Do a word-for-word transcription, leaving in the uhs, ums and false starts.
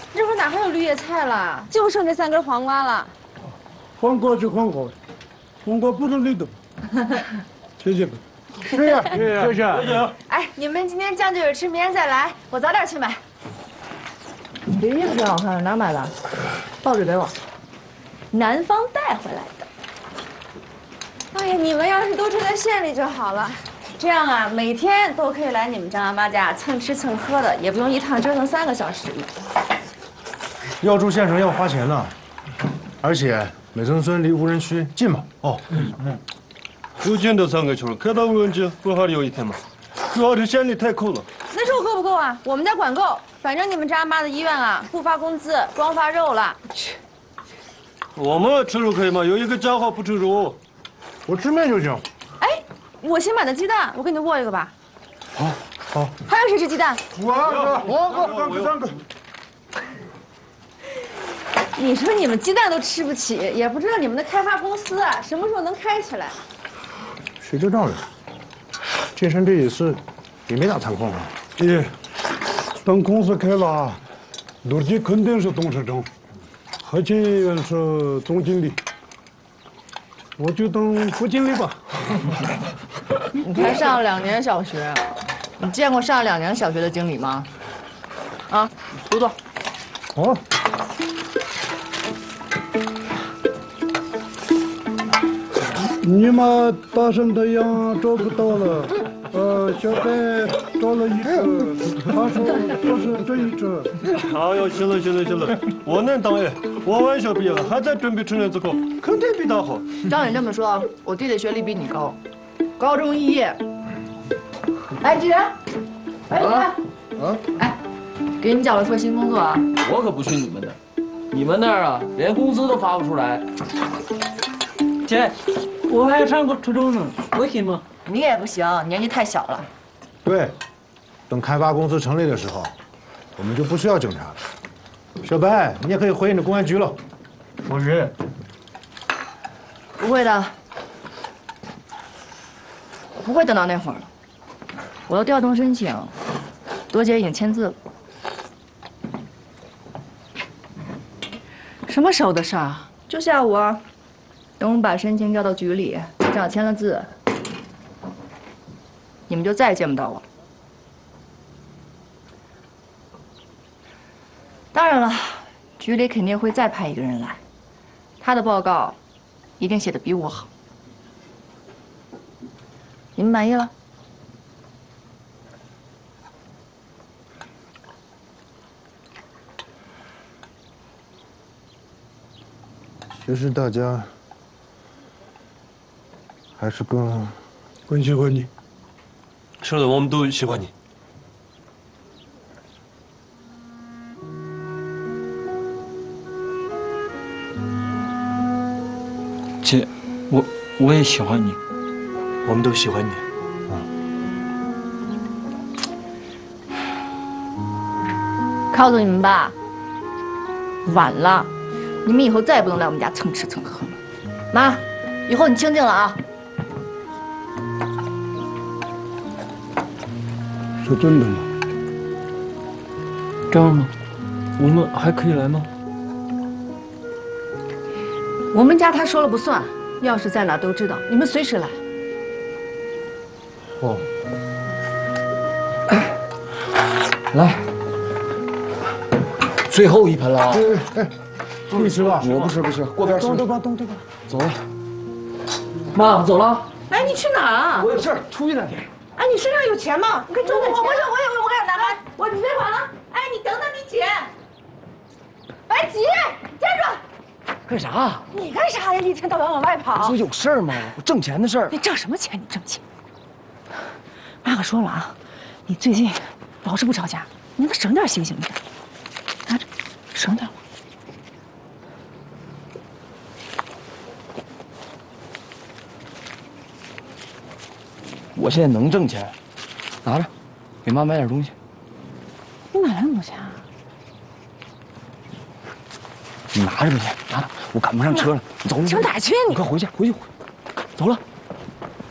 这会儿哪还有绿叶菜了？就剩这三根黄瓜了。 黄瓜就黄瓜，黄瓜不是绿的。谢谢。是呀，谢谢谢谢。 哎，你们今天酱就有吃，明天再来，我早点去买。你这衣服挺好看的，哪儿买的？报纸给我，南方带回来的。哎呀，你们要是都住在县里就好了，这样啊，每天都可以来你们张阿妈家蹭吃蹭喝的，也不用一趟折腾三个小时。 要住县城要花钱呢，而且美村村离无人区近嘛。哦，嗯嗯。 附近的三个村开到无人区不还有一天吗？主要是县里太抠了。 那时候够不够啊？我们家管够，反正你们张阿妈的医院啊，不发工资，光发肉了。去。 我们吃肉可以吗？有一个家伙不吃肉。 我吃面就行。 哎，我新买的鸡蛋，我给你握一个吧。 好，好。 还有谁吃鸡蛋？ 我我我三个三个。 你说你们鸡蛋都吃不起，也不知道你们的开发公司啊什么时候能开起来。 谁知道呢？健身这一次也没咋参空啊。 哎，等公司开了，陆基肯定是董事长，何庆是总经理。我就当副经理吧。 你才上了两年小学，你见过上两年小学的经理吗？啊，读读。 哦。 你妈大声的样找不到了，呃，小白找了一车，他说不是这一车。 哎呦，行了行了行了，我能当哎，我晚校毕业了，还在准备成人自考，肯定比他好。 照你这么说，我弟弟学历比你高，高中肄业。哎，志仁，哎，啊，啊，哎，给你找了份新工作啊。 我可不信你们的，你们那儿啊，连工资都发不出来。 姐。我还上过初中呢，我行吗？ 你也不行，年纪太小了。 对，等开发公司成立的时候，我们就不需要警察了。小白，你也可以回你的公安局了。 不是， 不会的，不会等到那会儿了。我要调动申请，多姐已经签字了。什么时候的事儿？就下午啊。等我把申请调到局里，正好签了字，你们就再也见不到我了。当然了，局里肯定会再派一个人来，他的报告一定写得比我好。你们满意了？ 其实大家。还是更更喜欢你。 是的，我们都喜欢你。 姐，我我也喜欢你。 我们都喜欢你。 啊。告诉你们吧，晚了，你们以后再也不能来我们家蹭吃蹭喝了。妈，以后你清静了啊。 是真的吗？ 这样吗？我们还可以来吗？ 我们家他说了不算，钥匙在哪都知道，你们随时来。 哦。 来，最后一盆了啊！ 哎哎，你吃吧？ 我不吃不吃，过边吃。 等等吧，等等吧。 走了。妈，走了。 哎，你去哪儿啊？ 我有事儿，出去两天。 哎，你身上有钱吗？你可以赚点钱。我我有我有我有拿来。我你别管了。哎，你等等你姐。白吉，站住！ 干啥？ 你干啥呀？一天到晚往外跑。 说有事儿吗？我挣钱的事儿。 你挣什么钱？你挣钱。妈可说了啊，你最近老是不着家，你能省点心行不行？拿着，省点。 我现在能挣钱，拿着，给妈买点东西。 你哪来那么多钱啊？ 你拿着吧，先拿着，我赶不上车了。你走， 上哪去？ 你快回去，回去，走了。